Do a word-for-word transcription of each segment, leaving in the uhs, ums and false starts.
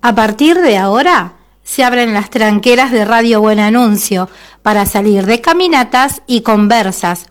A partir de ahora, se abren las tranqueras de Radio Buen Anuncio para salir de caminatas y conversas.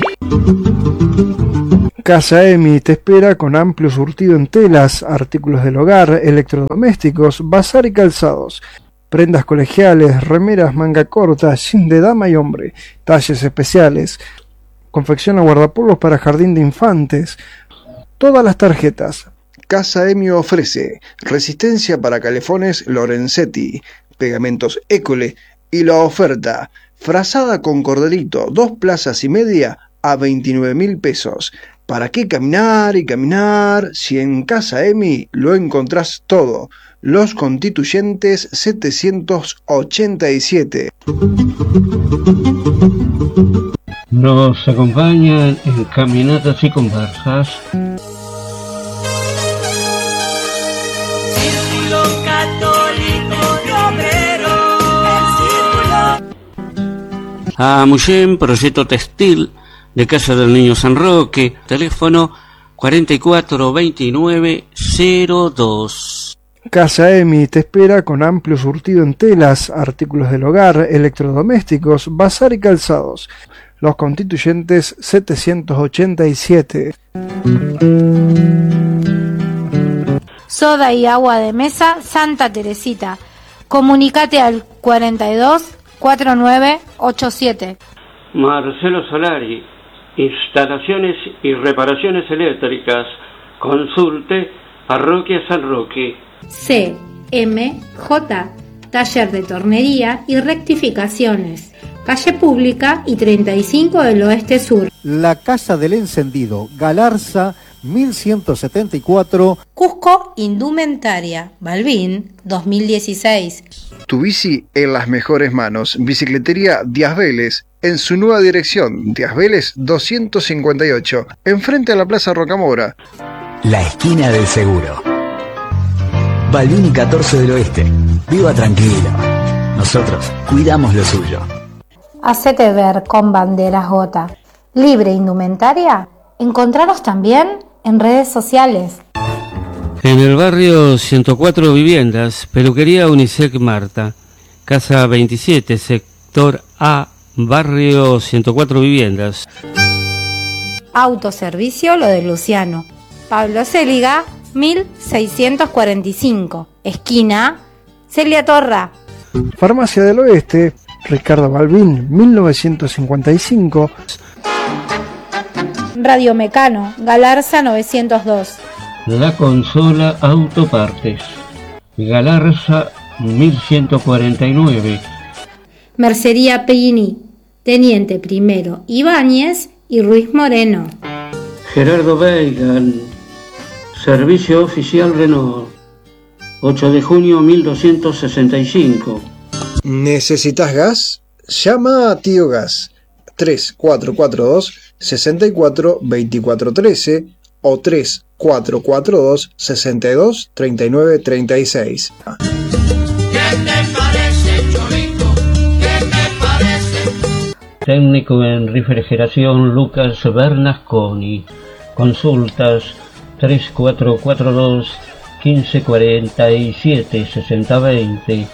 Casa Emi te espera con amplio surtido en telas, artículos del hogar, electrodomésticos, bazar y calzados. Prendas colegiales, remeras manga corta, jean de dama y hombre, talles especiales. Confecciona guardapolvos para jardín de infantes. Todas las tarjetas. Casa Emi ofrece resistencia para calefones Lorenzetti, pegamentos École y la oferta frazada con corderito, dos plazas y media a veintinueve mil pesos. ¿Para qué caminar y caminar si en Casa Emi lo encontrás todo? Los Constituyentes setecientos ochenta y siete. Nos acompañan en Caminatas y Conversas a Muyen, proyecto textil de Casa del Niño San Roque, teléfono cuarenta y cuatro veintinueve cero dos. Casa Emi te espera con amplio surtido en telas, artículos del hogar, electrodomésticos, bazar y calzados. Los Constituyentes setecientos ochenta y siete. Soda y agua de mesa Santa Teresita. Comunicate al cuarenta y dos cuarenta y nueve ochenta y siete. Marcelo Solari, instalaciones y reparaciones eléctricas. Consulte Parroquia San Roque. C M J, taller de tornería y rectificaciones. Calle Pública y treinta y cinco del Oeste Sur. La Casa del Encendido, Galarza mil ciento setenta y cuatro. Cusco Indumentaria, Balbín dos mil dieciséis. Tu bici en las mejores manos. Bicicletería Díaz Vélez, en su nueva dirección, Díaz Vélez doscientos cincuenta y ocho, enfrente a la Plaza Rocamora. La esquina del seguro. Balbín y catorce del Oeste. Viva tranquilo. Nosotros cuidamos lo suyo. Hacete ver con banderas J. Libre Indumentaria. Encontraros también en redes sociales. En el barrio ciento cuatro Viviendas, Peluquería Unisec Marta, Casa veintisiete, sector A, barrio ciento cuatro Viviendas. Autoservicio Lo de Luciano, Pablo Céliga mil seiscientos cuarenta y cinco, esquina Celia Torra. Farmacia del Oeste, Ricardo Balbín mil novecientos cincuenta y cinco. Radio Mecano, Galarza novecientos dos. La Consola Autopartes, Galarza mil ciento cuarenta y nueve. Mercería Pellini, Teniente Primero Ibáñez y Ruiz Moreno. Gerardo Weigan, Servicio Oficial Renault, ocho de junio mil doscientos sesenta y cinco. ¿Necesitas gas? Llama a Tío Gas tres cuatro cuatro dos seis cuatro dos cuatro uno tres o tres cuatro cuatro dos seis dos tres nueve tres seis. ¿Qué te parece, Cholito? ¿Qué te parece? Técnico en refrigeración Lucas Bernasconi. Consultas tres cuatro cuatro dos quince cuarenta y siete sesenta veinte.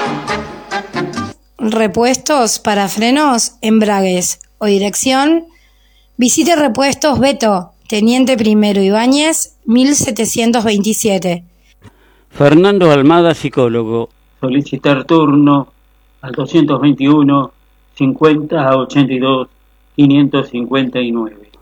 Repuestos para frenos, embragues o dirección. Visite Repuestos Beto, Teniente Primero Ibáñez, mil setecientos veintisiete. Fernando Almada, psicólogo. Solicitar turno al doscientos veintiuno cincuenta ochenta y dos quinientos cincuenta y nueve.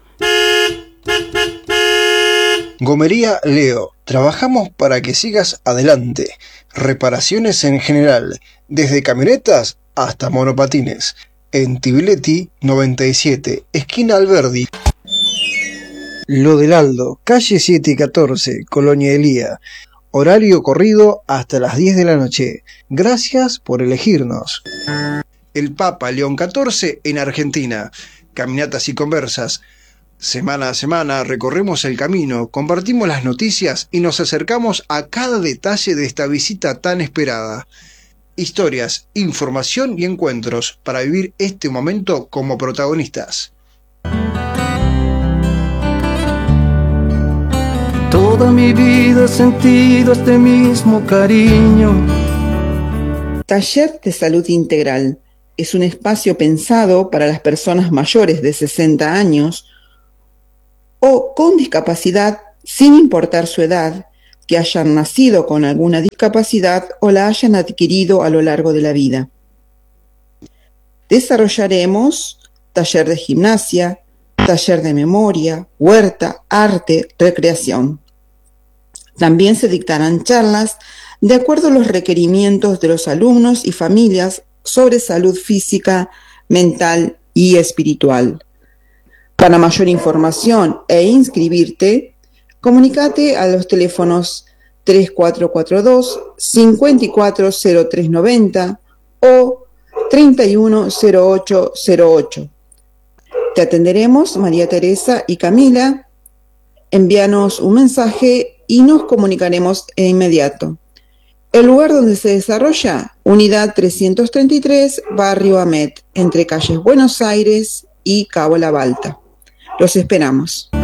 Gomería Leo. Trabajamos para que sigas adelante. Reparaciones en general, desde camionetas hasta monopatines. En Tibiletti noventa y siete, esquina Alberdi. Lo del Aldo, calle siete y catorce, Colonia Elía. Horario corrido hasta las diez de la noche. Gracias por elegirnos. El Papa León catorce en Argentina. Caminatas y conversas. Semana a semana recorremos el camino, compartimos las noticias y nos acercamos a cada detalle de esta visita tan esperada. Historias, información y encuentros para vivir este momento como protagonistas. Toda mi mi vida he sentido este mismo cariño. Taller de Salud Integral es un espacio pensado para las personas mayores de sesenta años o con discapacidad sin importar su edad, que hayan nacido con alguna discapacidad o la hayan adquirido a lo largo de la vida. Desarrollaremos taller de gimnasia, taller de memoria, huerta, arte, recreación. También se dictarán charlas de acuerdo a los requerimientos de los alumnos y familias sobre salud física, mental y espiritual. Para mayor información e inscribirte, comunícate a los teléfonos tres cuatro cuatro dos, cinco cuatro cero tres nueve cero o treinta y uno cero ocho cero ocho. Te atenderemos María Teresa y Camila. Envíanos un mensaje y nos comunicaremos de inmediato. El lugar donde se desarrolla, Unidad trescientos treinta y tres, Barrio Amet, entre calles Buenos Aires y Cabo La Balta. Los esperamos.